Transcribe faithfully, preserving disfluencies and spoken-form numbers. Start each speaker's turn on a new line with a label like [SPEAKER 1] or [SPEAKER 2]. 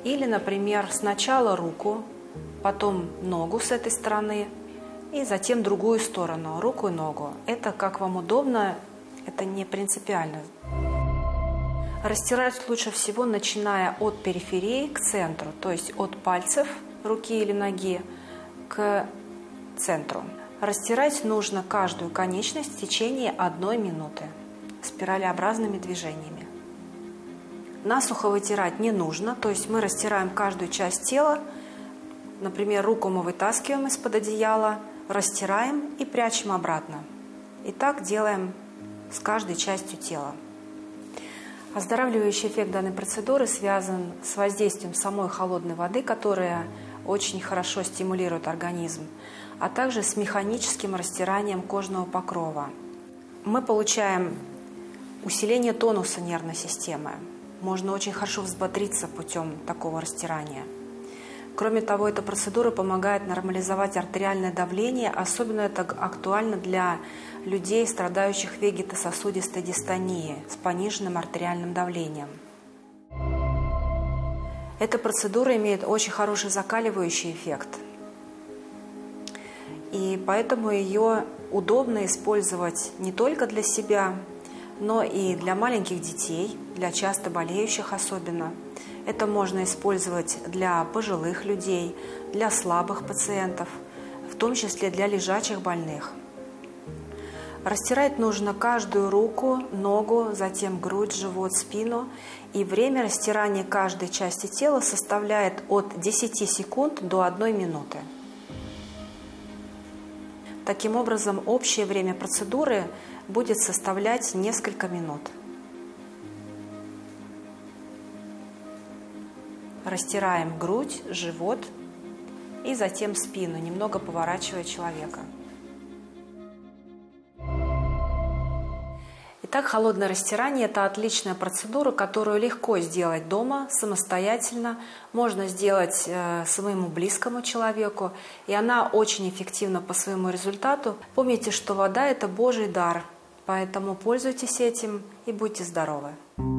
[SPEAKER 1] Или, например, сначала руку, потом ногу с этой стороны, и затем другую сторону, руку и ногу. Это как вам удобно, это не принципиально. Растирать лучше всего, начиная от периферии к центру, то есть от пальцев руки или ноги к центру. Растирать нужно каждую конечность в течение одной минуты спиралеобразными движениями. Насухо вытирать не нужно, то есть мы растираем каждую часть тела. Например, руку мы вытаскиваем из-под одеяла, растираем и прячем обратно. И так делаем с каждой частью тела. Оздоравливающий эффект данной процедуры связан с воздействием самой холодной воды, которая очень хорошо стимулирует организм, а также с механическим растиранием кожного покрова. Мы получаем усиление тонуса нервной системы. Можно очень хорошо взбодриться путем такого растирания. Кроме того, эта процедура помогает нормализовать артериальное давление, особенно это актуально для людей, страдающих вегетососудистой дистонией с пониженным артериальным давлением. Эта процедура имеет очень хороший закаливающий эффект, и поэтому ее удобно использовать не только для себя, но и для маленьких детей, для часто болеющих особенно. Это можно использовать для пожилых людей, для слабых пациентов, в том числе для лежачих больных. Растирать нужно каждую руку, ногу, затем грудь, живот, спину. И время растирания каждой части тела составляет от десяти секунд до одной минуты. Таким образом, общее время процедуры будет составлять несколько минут. Растираем грудь, живот и затем спину, немного поворачивая человека. Итак, холодное растирание – это отличная процедура, которую легко сделать дома, самостоятельно. Можно сделать э, своему близкому человеку, и она очень эффективна по своему результату. Помните, что вода – это Божий дар, поэтому пользуйтесь этим и будьте здоровы.